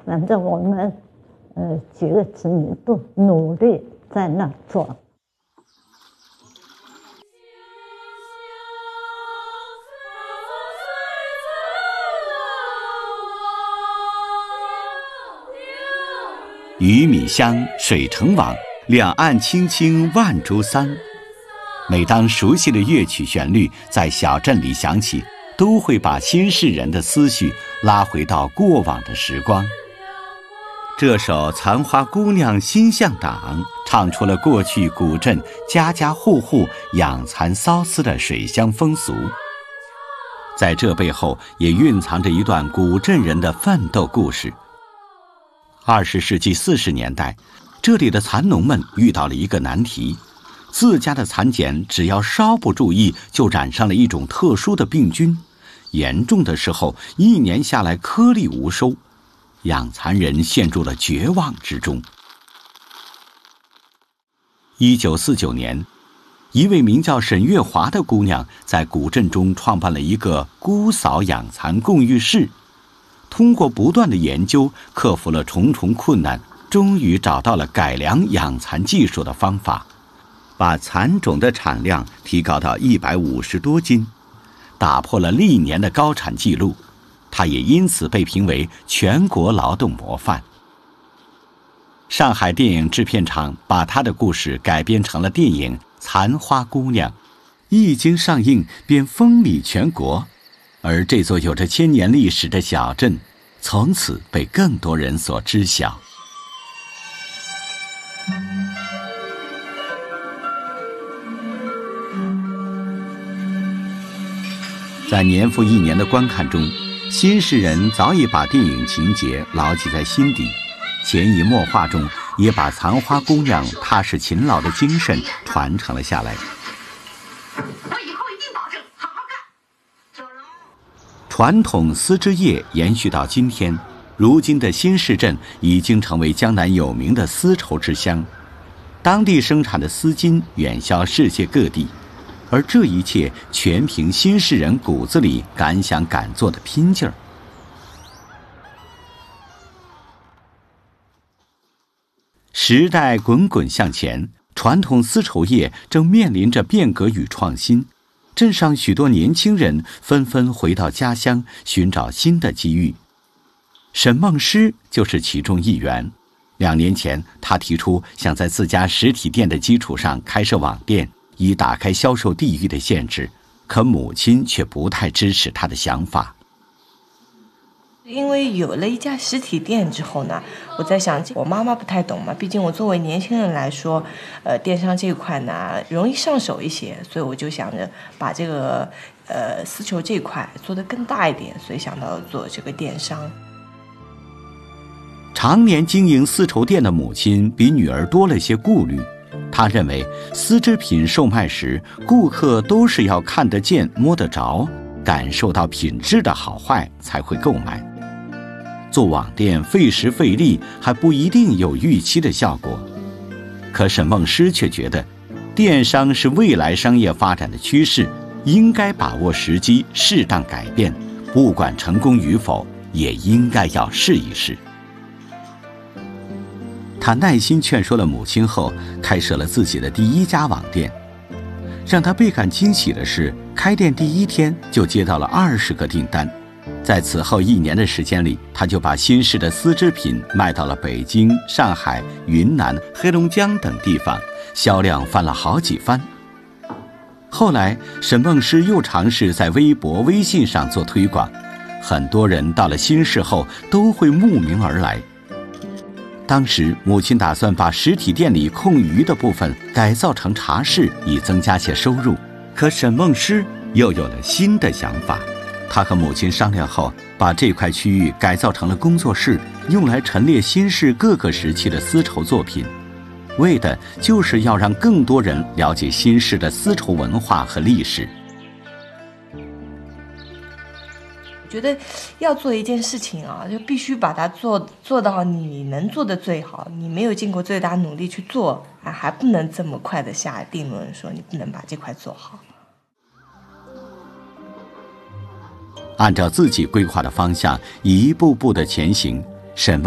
反正我们几个子女都努力在那做。 鱼米香，水成网，两岸青青万株桑。每当熟悉的乐曲旋律在小镇里响起，都会把新市人的思绪拉回到过往的时光。这首《残花姑娘心向党》唱出了过去古镇家家户户养蚕缫丝的水乡风俗，在这背后也蕴藏着一段古镇人的奋斗故事。20世纪40年代，这里的蚕农们遇到了一个难题，自家的蚕茧只要稍不注意，就染上了一种特殊的病菌，严重的时候1年下来颗粒无收，养蚕人陷入了绝望之中。1949年，一位名叫沈月华的姑娘在古镇中创办了一个姑嫂养蚕共浴室，通过不断的研究，克服了重重困难，终于找到了改良养蚕技术的方法，把蚕种的产量提高到150多斤，打破了历年的高产记录。他也因此被评为全国劳动模范。上海电影制片厂把他的故事改编成了电影《残花姑娘》，一经上映便风靡全国。而这座有着1000年历史的小镇，从此被更多人所知晓。在年复一年的观看中，新市人早已把电影情节牢记在心底，潜移默化中也把残花姑娘踏实勤劳的精神传承了下来。传统丝织业延续到今天，如今的新市镇已经成为江南有名的丝绸之乡，当地生产的丝巾远销世界各地，而这一切全凭新市人骨子里敢想敢做的拼劲儿。时代滚滚向前，传统丝绸业正面临着变革与创新。镇上许多年轻人纷纷回到家乡，寻找新的机遇。沈梦诗就是其中一员。2年前，他提出想在自家实体店的基础上开设网店，以打开销售地域的限制，可母亲却不太支持他的想法。 因为有了一家实体店之后呢，我在想，我妈妈不太懂嘛，毕竟我作为年轻人来说，电商这一块呢容易上手一些，所以我就想着把这个丝绸这一块做得更大一点，所以想到做这个电商。 常年经营丝绸店的母亲比女儿多了些顾虑，她认为丝织品售卖时，顾客都是要看得见、摸得着，感受到品质的好坏才会购买。做网店费时费力，还不一定有预期的效果。可沈梦诗却觉得，电商是未来商业发展的趋势，应该把握时机，适当改变，不管成功与否，也应该要试一试。他耐心劝说了母亲后，开设了自己的第1家网店。让他倍感惊喜的是，开店第1天就接到了20个订单。在此后1年的时间里，他就把新式的丝织品卖到了北京、上海、云南、黑龙江等地方，销量翻了好几番。后来，沈梦诗又尝试在微博、微信上做推广，很多人到了新市后都会慕名而来。当时母亲打算把实体店里空余的部分改造成茶室，以增加些收入。可沈梦诗又有了新的想法，她和母亲商量后，把这块区域改造成了工作室，用来陈列新市各个时期的丝绸作品，为的就是要让更多人了解新市的丝绸文化和历史。 我觉得要做一件事情啊，就必须把它做到你能做的最好，你没有尽过最大努力去做，还不能这么快的下定论说你不能把这块做好。 按照自己规划的方向一步步的前行，沈